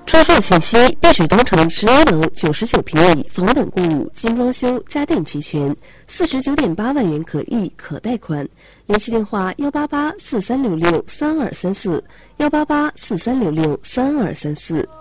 车售信息：碧水东城11楼99平米，房本共舞，精装修，家电齐全，49.8万元可议可贷款。联系电话：18843663234，18843663234。